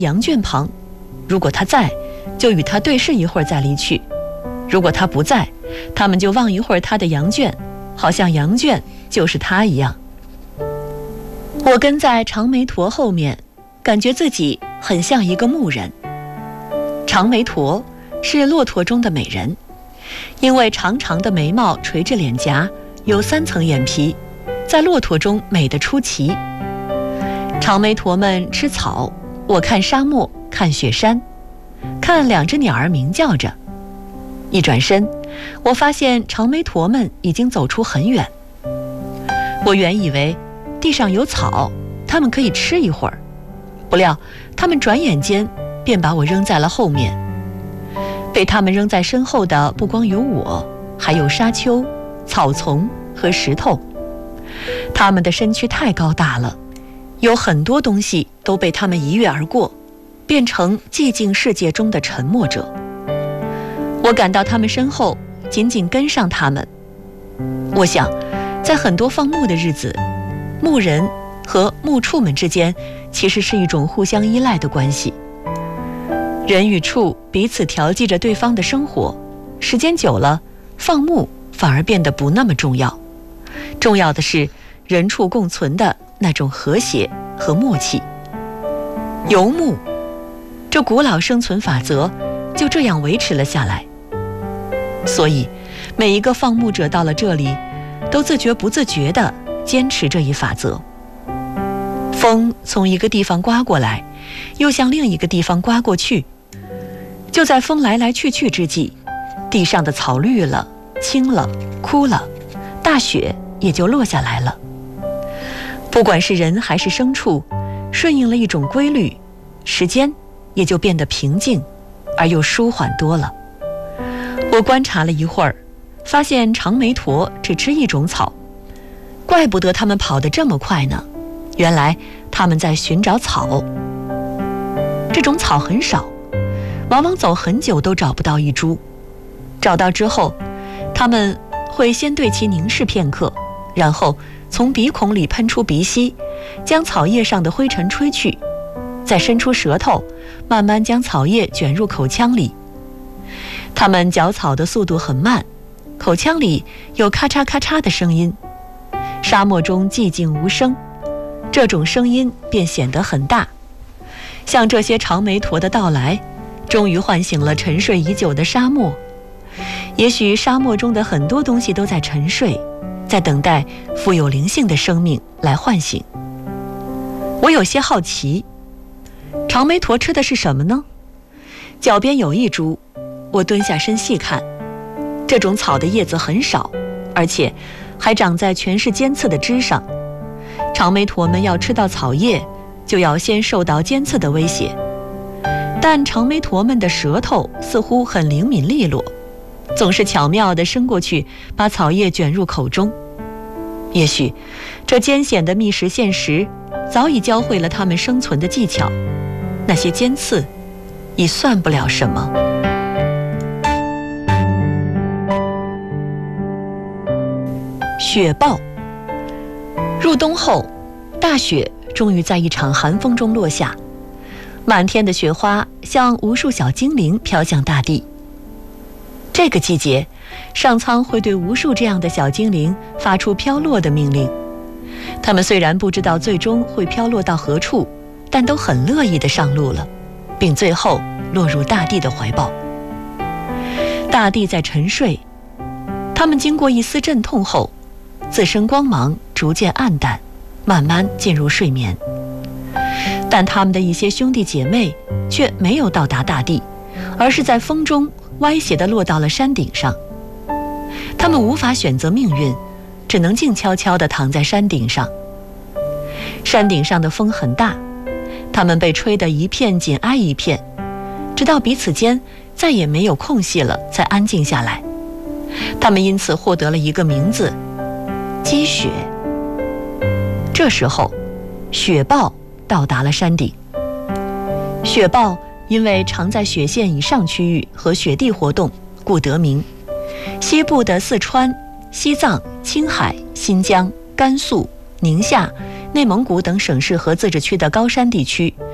羊圈旁，如果他在，就与他对视一会儿再离去；如果他不在，他们就望一会儿他的羊圈，好像羊圈就是他一样。我跟在长眉驼后面，感觉自己很像一个牧人。长眉驼是骆驼中的美人，因为长长的眉毛垂着脸颊，有3层眼皮，在骆驼中美得出奇。长眉驼们吃草，我看沙漠，看雪山，看2只鸟儿鸣叫着。一转身，我发现长眉驼们已经走出很远。我原以为地上有草，它们可以吃一会儿，不料它们转眼间便把我扔在了后面。被它们扔在身后的不光有我，还有沙丘、草丛和石头。它们的身躯太高大了，有很多东西都被它们一跃而过，变成寂静世界中的沉默者。我赶到它们身后，紧紧跟上它们。我想，在很多放牧的日子，牧人和牧畜们之间其实是一种互相依赖的关系。人与畜彼此调剂着对方的生活，时间久了，放牧反而变得不那么重要。重要的是人畜共存的那种和谐和默契。游牧，这古老生存法则就这样维持了下来。所以每一个放牧者到了这里，都自觉不自觉地坚持这一法则。风从一个地方刮过来，又向另一个地方刮过去。就在风来来去去之际，地上的草绿了、青了、枯了，大雪也就落下来了。不管是人还是牲畜，顺应了一种规律，时间也就变得平静，而又舒缓多了。我观察了一会儿，发现长眉驼只吃一种草，怪不得它们跑得这么快呢。原来它们在寻找草。这种草很少，往往走很久都找不到一株。找到之后，它们会先对其凝视片刻，然后从鼻孔里喷出鼻息，将草叶上的灰尘吹去，再伸出舌头，慢慢将草叶卷入口腔里。它们嚼草的速度很慢，口腔里有咔嚓咔嚓的声音。沙漠中寂静无声，这种声音便显得很大。像这些长眉驼的到来，终于唤醒了沉睡已久的沙漠。也许沙漠中的很多东西都在沉睡，在等待富有灵性的生命来唤醒。我有些好奇，长眉驼吃的是什么呢？脚边有一株，我蹲下身细看，这种草的叶子很少，而且还长在全是尖刺的枝上。长眉驼们要吃到草叶，就要先受到尖刺的威胁。但长眉驼们的舌头似乎很灵敏利落，总是巧妙地伸过去，把草叶卷入口中。也许这艰险的觅食现实早已教会了它们生存的技巧，那些尖刺已算不了什么。雪暴。入冬后，大雪终于在一场寒风中落下，满天的雪花像无数小精灵飘向大地。这个季节，上苍会对无数这样的小精灵发出飘落的命令。他们虽然不知道最终会飘落到何处，但都很乐意地上路了，并最后落入大地的怀抱。大地在沉睡，他们经过一丝阵痛后，自身光芒逐渐暗淡，慢慢进入睡眠。但他们的一些兄弟姐妹却没有到达大地，而是在风中歪斜地落到了山顶上。他们无法选择命运，只能静悄悄地躺在山顶上。山顶上的风很大，他们被吹得一片紧挨一片，直到彼此间再也没有空隙了，才安静下来。他们因此获得了一个名字——积雪。这时候，雪豹到达了山顶。雪豹因为常在雪线以上区域和雪地活动，故得名。西部的四川、西藏、青海、新疆、甘肃、宁夏、内蒙古等省市和自治区的高山地区，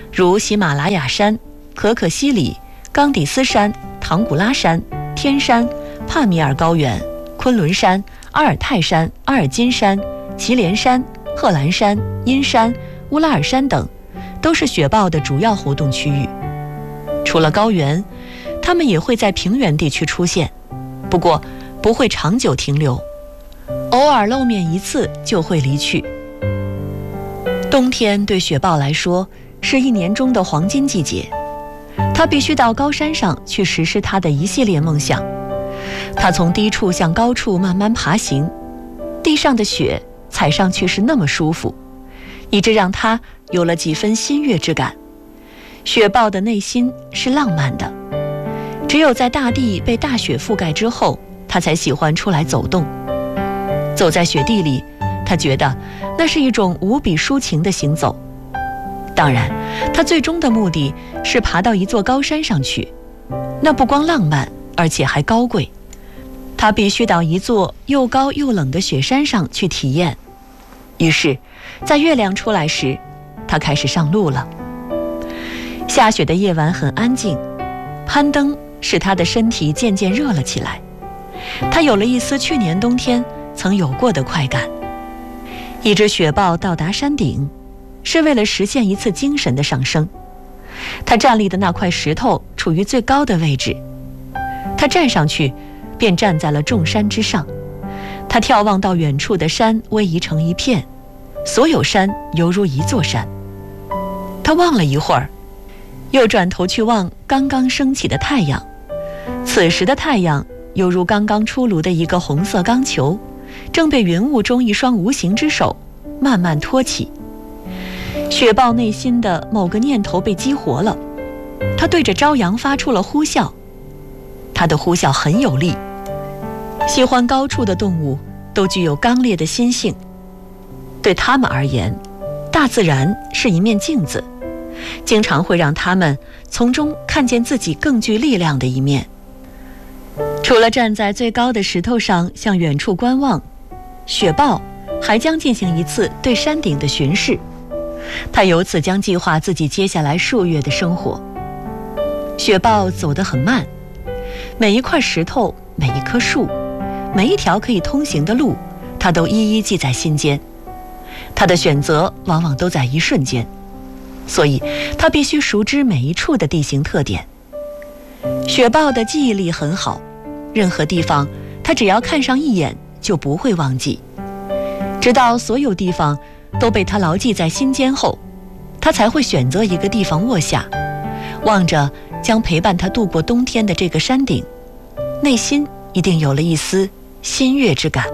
如喜马拉雅山、可可西里、冈底斯山、唐古拉山、天山、帕米尔高原、昆仑山、阿尔泰山、阿尔金山、祁连山、贺兰山、阴山、乌拉尔山等，都是雪豹的主要活动区域。除了高原，它们也会在平原地区出现，不过不会长久停留，偶尔露面一次就会离去。冬天对雪豹来说是一年中的黄金季节，它必须到高山上去实施它的一系列梦想。它从低处向高处慢慢爬行，地上的雪踩上去是那么舒服，以致让它有了几分新悦之感。雪豹的内心是浪漫的，只有在大地被大雪覆盖之后，它才喜欢出来走动。走在雪地里，它觉得那是一种无比抒情的行走。当然，它最终的目的是爬到一座高山上去，那不光浪漫，而且还高贵。它必须到一座又高又冷的雪山上去体验。于是，在月亮出来时，它开始上路了。下雪的夜晚很安静，攀登使它的身体渐渐热了起来。它有了一丝去年冬天曾有过的快感。一只雪豹到达山顶，是为了实现一次精神的上升。它站立的那块石头处于最高的位置，它站上去便站在了众山之上。它眺望到远处的山逶迤成一片，所有山犹如一座山。它望了一会儿，又转头去望刚刚升起的太阳。此时的太阳犹如刚刚出炉的一个红色钢球，正被云雾中一双无形之手慢慢托起。雪豹内心的某个念头被激活了，它对着朝阳发出了呼啸。它的呼啸很有力。喜欢高处的动物都具有刚烈的心性，对它们而言，大自然是一面镜子，经常会让它们从中看见自己更具力量的一面。除了站在最高的石头上向远处观望，雪豹还将进行一次对山顶的巡视。它由此将计划自己接下来数月的生活。雪豹走得很慢，每一块石头、每一棵树、每一条可以通行的路，它都一一记在心间。它的选择往往都在一瞬间，所以它必须熟知每一处的地形特点。雪豹的记忆力很好，任何地方它只要看上一眼就不会忘记，直到所有地方都被它牢记在心间后，它才会选择一个地方卧下，望着将陪伴它度过冬天的这个山顶，内心一定有了一丝欣悦之感。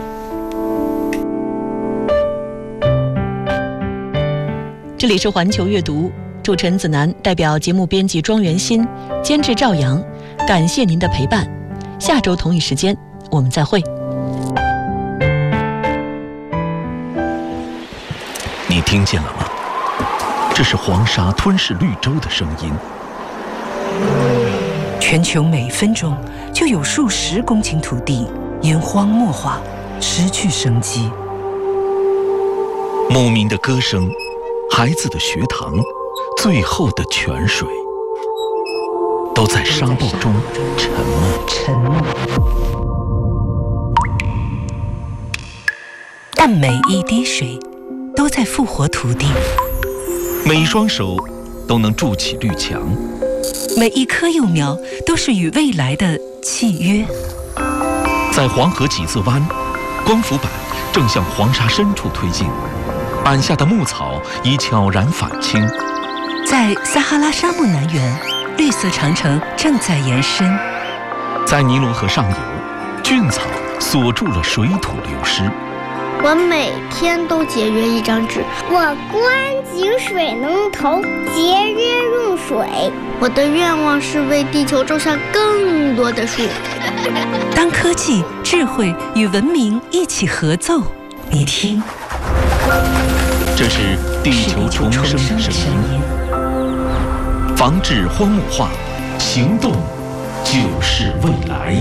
这里是环球阅读，主持人子楠代表节目编辑庄元新，监制赵阳，感谢您的陪伴。下周同一时间我们再会。 你听见了吗？这是黄沙吞噬绿洲的声音。 全球每分钟就有数十公顷土地因荒漠化失去生机。 牧民的歌声，孩子的学堂，最后的泉水，都在沙暴中沉默。 但每一滴水都在复活土地， 每一双手都能筑起绿墙， 每一棵幼苗都是与未来的契约。 在黄河几字湾，光伏板正向黄沙深处推进，板下的牧草已悄然返青。 在撒哈拉沙漠南缘，绿色长城正在延伸。 在尼罗河上游，菌草锁住了水土流失。 我每天都节约一张纸， 我关井水龙头，节约用水。 我的愿望是为地球种下更多的树。 当科技、智慧与文明一起合奏，你听， 这是地球重生的声音。防治荒漠化，行动就是未来。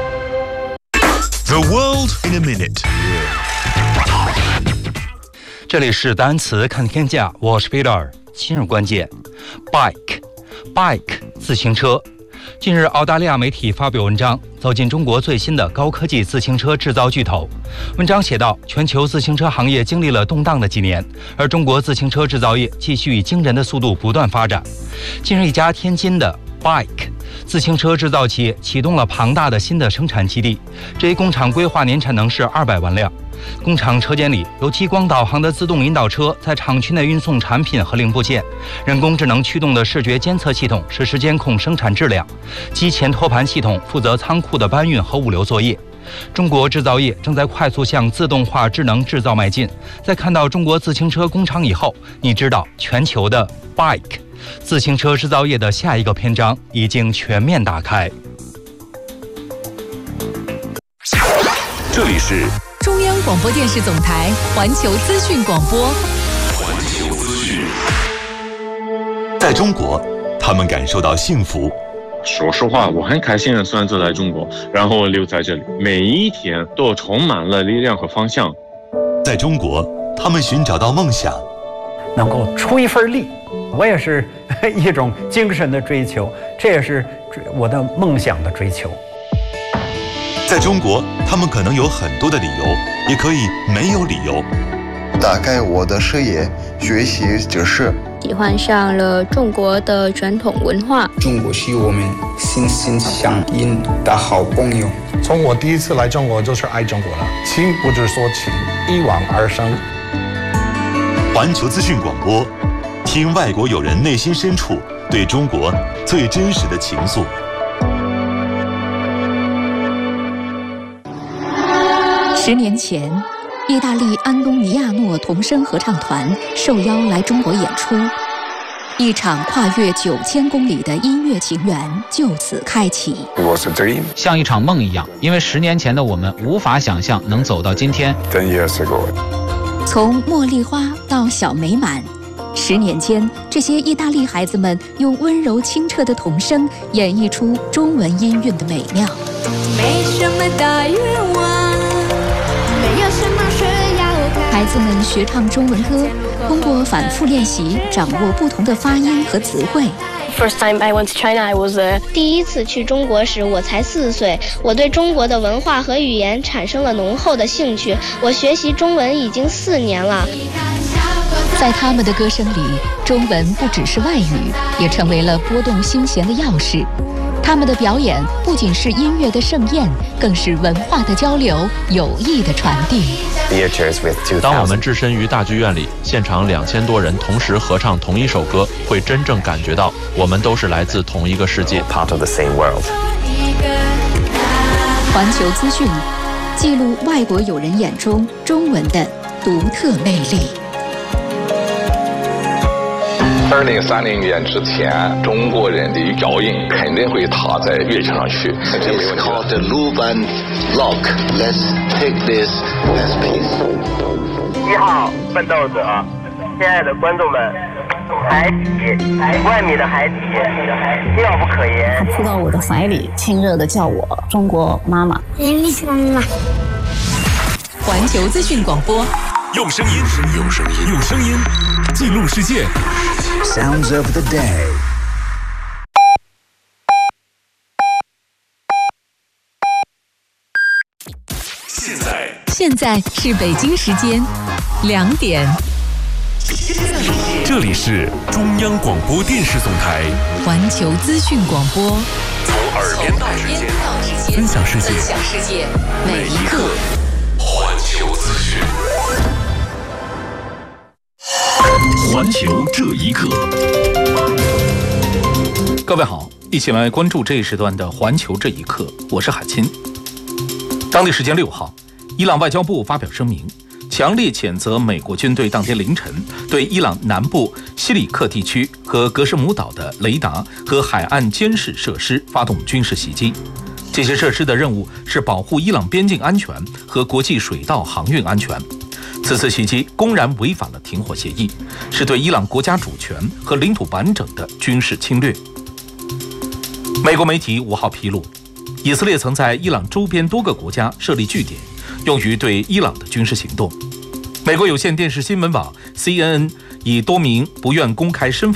The world in a minute。 这里是单词看天下，我是 Peter。今日关键 bike 自行车。近日，澳大利亚媒体发表文章，走进中国最新的高科技自行车制造巨头。文章写道，全球自行车行业经历了动荡的几年，而中国自行车制造业继续以惊人的速度不断发展。近日，一家天津的 bike 自行车制造企业启动了庞大的新的生产基地，这一工厂规划年产能是200万辆。工厂车间里有激光导航的自动引导车在厂区内运送产品和零部件，人工智能驱动的视觉监测系统实时监控生产质量，机前托盘系统负责仓库的搬运和物流作业。中国制造业正在快速向自动化智能制造迈进。在看到中国自行车工厂以后，你知道全球的 bike 自行车制造业的下一个篇章已经全面打开。 这里是中央广播电视总台环球资讯广播。 环球资讯。在中国，他们感受到幸福。 说实话，我很开心的选择来中国，然后留在这里，每一天都充满了力量和方向。 在中国，他们寻找到梦想， 能够出一份力，我也是一种精神的追求，这也是我的梦想的追求。 在中国，他们可能有很多的理由，也可以没有理由。 打开我的视野，学习知识， 喜欢上了中国的传统文化。 中国是我们心心相印的好朋友。 从我第一次来中国就是爱中国了，情不知所起，一往而深。 环球资讯广播，听外国友人内心深处对中国最真实的情愫。 10年前，意大利安东尼亚诺童声合唱团受邀来中国演出，一场跨越9000公里的音乐情缘就此开启。 像一场梦一样，因为10年前的我们无法想象能走到今天。 从茉莉花到小美满，10年间，这些意大利孩子们用温柔清澈的童声演绎出中文音韵的美妙。 没什么大愿望，没有什么需要看。 孩子们学唱中文歌，通过反复练习，掌握不同的发音和词汇。 First time I went to China, I was 第一次去中国时，我才4岁。我对中国的文化和语言产生了浓厚的兴趣。我学习中文已经4年了。 在他们的歌声里，中文不只是外语，也成为了拨动心弦的钥匙。他们的表演不仅是音乐的盛宴，更是文化的交流、友谊的传递。 当我们置身于大剧院里，现场2000多人同时合唱同一首歌，会真正感觉到我们都是来自同一个世界。 环球资讯记录外国友人眼中中文的独特魅力。 2030年之前，中国人的脚印肯定会踏在月球上去。 It's called the Luban Lock. Let's take this as peace. 1号奋斗者，亲爱的观众们，海底5万米的海底，妙不可言。 他扑到我的怀里，亲热地叫我中国妈妈。 你喜欢吗？ 环球资讯广播， 用声音记录世界。 Sounds of the day。 现在是北京时间2点。 这里是中央广播电视总台环球资讯广播， 从耳边到指尖，分享世界，每一刻。环球资讯。环球这一刻。 各位好，一起来关注这一时段的环球这一刻，我是海清。当地时间6号，伊朗外交部发表声明，强烈谴责美国军队当天凌晨对伊朗南部西里克地区和格什姆岛的雷达和海岸监视设施发动军事袭击。这些设施的任务是保护伊朗边境安全和国际水道航运安全。此次袭击公然违反了停火协议，是对伊朗国家主权和领土完整的军事侵略。美国媒体5号披露，以色列曾在伊朗周边多个国家设立据点，用于对伊朗的军事行动。 美国有线电视新闻网 CNN 以多名不愿公开身份